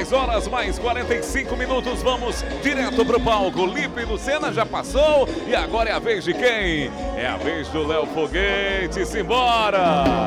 10 horas mais 45 minutos, vamos direto pro palco. Lipe Lucena já passou e agora é a vez de quem? É a vez do Léo Foguete, simbora!